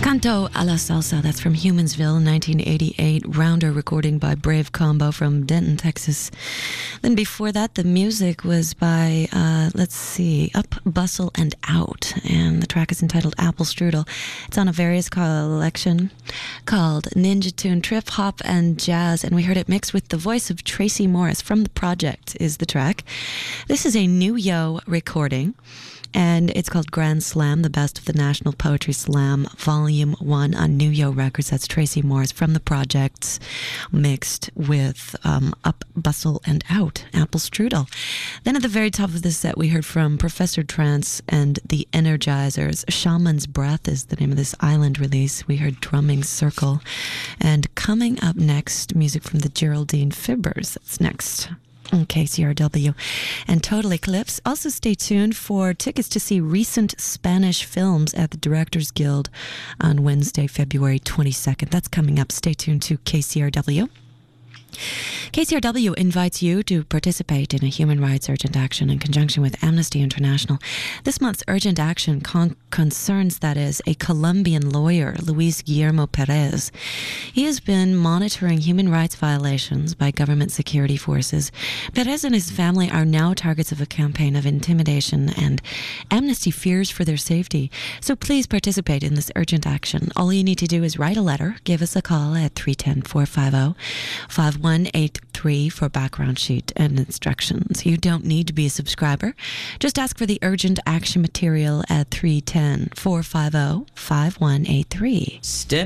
Canto a la Salsa, that's from Humansville, 1988, rounder recording by Brave Combo from Denton, Texas. Then before that, the music was by, Up, Bustle, and Out, and the track is entitled Apple Strudel. It's on a various collection called Ninja Tune Trip Hop and Jazz, and we heard it mixed with the voice of Tracy Morris from The Project is the track. This is a New Yo recording, and it's called Grand Slam, the Best of the National Poetry Slam, Volume 1 on New Yo Records. That's Tracy Morris from The Projects, mixed with Up, Bustle, and Out, Apple Strudel. Then at the very top of the set, we heard from Professor Trance and the Energizers. Shaman's Breath is the name of this island release. We heard Drumming Circle. And coming up next, music from the Geraldine Fibbers. That's next on KCRW and Total Eclipse. Also stay tuned for tickets to see recent Spanish films at the Directors Guild on Wednesday, February 22nd. That's coming up. Stay tuned to KCRW. KCRW invites you to participate in a human rights urgent action in conjunction with Amnesty International. This month's urgent action concerns, that is, a Colombian lawyer, Luis Guillermo Perez. He has been monitoring human rights violations by government security forces. Perez and his family are now targets of a campaign of intimidation, and Amnesty fears for their safety. So please participate in this urgent action. All you need to do is write a letter, give us a call at 310-450-5183 for background sheet and instructions. You don't need to be a subscriber. Just ask for the urgent action material at 310-450-5183.